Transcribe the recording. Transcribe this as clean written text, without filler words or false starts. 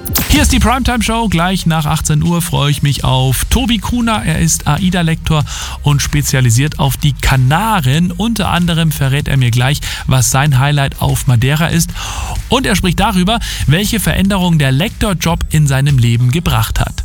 Hier ist die Primetime-Show. Gleich nach 18 Uhr freue ich mich auf Tobi Kuhner. Er ist AIDA-Lektor und spezialisiert auf die Kanaren. Unter anderem verrät er mir gleich, was sein Highlight auf Madeira ist. Und er spricht darüber, welche Veränderungen der Lektorjob in seinem Leben gebracht hat.